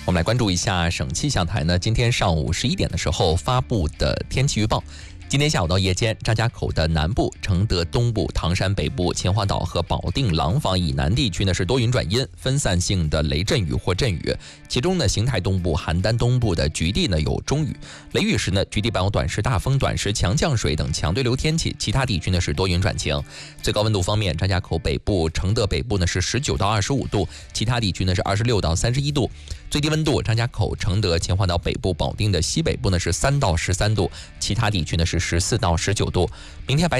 我们来关注一下省气象台呢，今天上午11点的时候发布的天气预报。今天下午到夜间，张家口的南部、承德东部、唐山北部、秦皇岛和保定廊坊以南地区呢是多云转阴，分散性的雷阵雨或阵雨。其中呢，邢台东部、邯郸东部的局地呢有中雨，雷雨时呢，局地伴有短时大风、短时强降水等强对流天气。其他地区呢是多云转晴。最高温度方面，张家口北部、承德北部呢是19到25度，其他地区呢是26到31度。最低温度，张家口、承德、秦皇岛北部、保定的西北部呢是3到13度，其他地区呢是14到19度。明天白